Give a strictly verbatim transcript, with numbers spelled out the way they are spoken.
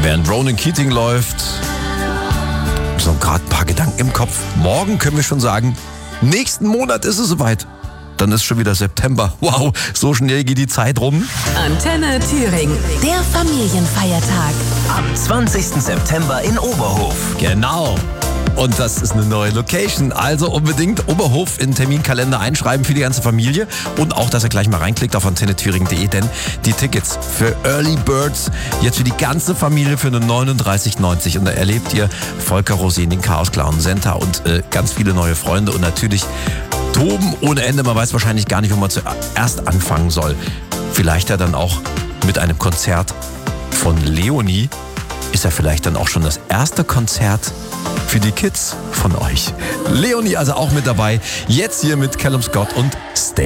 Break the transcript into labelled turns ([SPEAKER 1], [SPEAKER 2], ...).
[SPEAKER 1] Während Ronan Keating läuft, so gerade ein paar Gedanken im Kopf. Morgen können wir schon sagen, nächsten Monat ist es soweit. Dann ist schon wieder September. Wow, so schnell geht die Zeit rum.
[SPEAKER 2] Antenne Thüringen, der Familienfeiertag.
[SPEAKER 3] Am zwanzigsten September in Oberhof.
[SPEAKER 1] Genau. Und das ist eine neue Location. Also unbedingt Oberhof in den Terminkalender einschreiben für die ganze Familie. Und auch, dass ihr gleich mal reinklickt auf antenne thüringen punkt de, denn die Tickets für Early Birds jetzt für die ganze Familie für nur neununddreißig neunzig. Und da erlebt ihr Volker Rosin, den Chaos Clown, Senta und äh, ganz viele neue Freunde. Und natürlich toben ohne Ende. Man weiß wahrscheinlich gar nicht, wo man zuerst anfangen soll. Vielleicht ja dann auch mit einem Konzert von Leonie. Ist ja vielleicht dann auch schon das erste Konzert für die Kids von euch. Leonie also auch mit dabei. Jetzt hier mit Callum Scott und Stay.